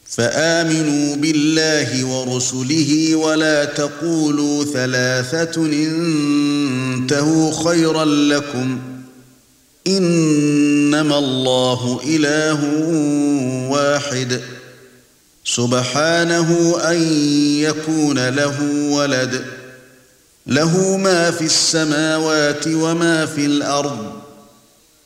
فآمنوا بالله ورسله ولا تقولوا ثلاثة انتهوا خيرا لكم إنما الله إله واحد سبحانه أن يكون له ولد له ما في السماوات وما في الأرض